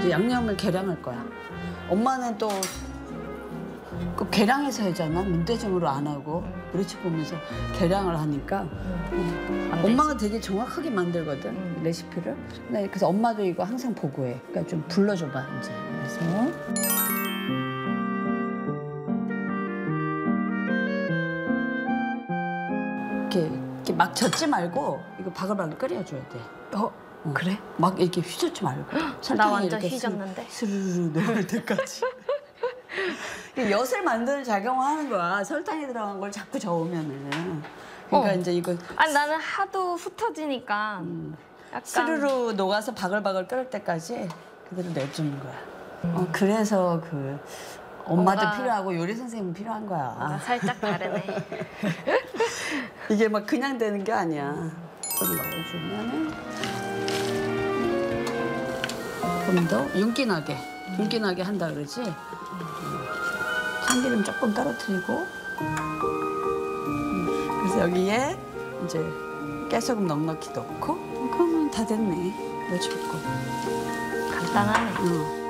이제 양념을 계량할 거야. 엄마는 또 그 계량해서 하잖아. 눈대중으로 안 하고 우리집 보면서 계량을 하니까 엄마가 되게 정확하게 만들거든 레시피를. 네, 그래서 엄마도 이거 항상 보고해. 그러니까 좀 불러줘봐 이제. 그래서 이렇게 막 젓지 말고 이거 바글바글 끓여줘야 돼. 그래? 막 이렇게 휘젓지 말고. 나 완전 이렇게 휘젓는데. 스르르 녹을 때까지. 엿을 만드는 작용을 하는 거야. 설탕이 들어간 걸 자꾸 저으면은. 그러니까 이제 이거 아니 나는 하도 흩어지니까 약간 스르르 녹아서 바글바글 끓을 때까지 그대로 내주는 거야. 그래서 그 엄마도 뭔가- 필요하고 요리 선생님은 필요한 거야. 살짝 다르네. 이게 막 그냥 되는 게 아니야. 이걸 넣어주면은 좀 더 윤기나게 한다 그러지. 참기름 조금 떨어뜨리고. 그래서 여기에 이제 깨소금 넉넉히 넣고. 그러면 다 됐네. 넣어줄고. 간단하네. 응.